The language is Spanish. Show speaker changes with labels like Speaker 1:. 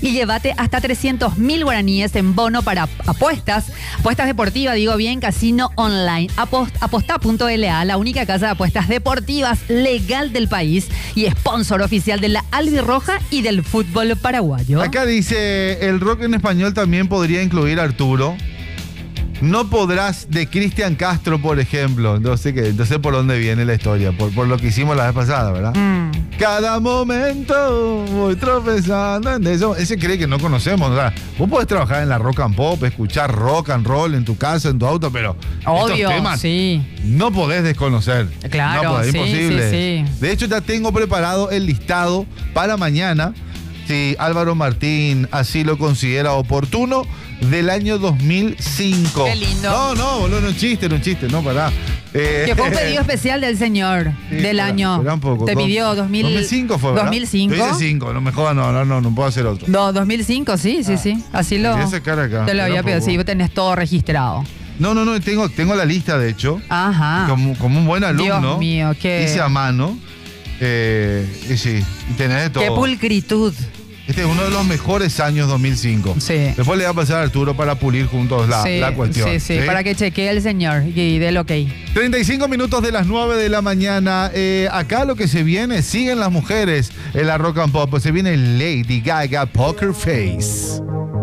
Speaker 1: y llévate hasta 300.000 guaraníes en bono para apuestas deportivas, digo bien, casino online. Apostá.la, la única casa de apuestas deportivas legal del país y sponsor oficial de la albirroja y del fútbol paraguayo.
Speaker 2: Acá dice, el rock en español también podría incluir a Arturo. No podrás, de Cristian Castro, por ejemplo. No sé por dónde viene la historia, por lo que hicimos la vez pasada, ¿verdad? Cada momento voy tropezando en eso. Ese cree que no conocemos. O sea, vos podés trabajar en la rock and pop, escuchar rock and roll en tu casa, en tu auto, pero
Speaker 1: obvio,
Speaker 2: estos temas
Speaker 1: sí,
Speaker 2: no podés desconocer.
Speaker 1: Claro,
Speaker 2: no podés,
Speaker 1: sí,
Speaker 2: imposible.
Speaker 1: sí.
Speaker 2: De hecho, ya tengo preparado el listado para mañana, si Álvaro Martín así lo considera oportuno, del año 2005.
Speaker 1: Qué lindo.
Speaker 2: No, boludo, no es un chiste, no, pará.
Speaker 1: Que fue un pedido especial del señor del año.
Speaker 2: Espera un poco.
Speaker 1: Te pidió
Speaker 2: 2005 fue, ¿verdad?
Speaker 1: 2005.
Speaker 2: Yo hice 5, no me jodas, no puedo hacer otro.
Speaker 1: 2005, sí. Así lo.
Speaker 2: Esa cara acá.
Speaker 1: Te lo había pedido, sí, vos tenés todo registrado.
Speaker 2: No, tengo la lista, de hecho.
Speaker 1: Ajá.
Speaker 2: Como un buen alumno.
Speaker 1: Dios mío, qué.
Speaker 2: Hice a mano. Y sí, y tenés de todo.
Speaker 1: Qué pulcritud.
Speaker 2: Este es uno de los mejores años 2005.
Speaker 1: Sí.
Speaker 2: Después le va a pasar a Arturo para pulir juntos la cuestión.
Speaker 1: Sí, para que chequee el señor y dé el ok.
Speaker 2: 35 minutos de las 9 de la mañana. Acá lo que se viene, siguen las mujeres en la rock and pop. Pues se viene Lady Gaga, Poker Face.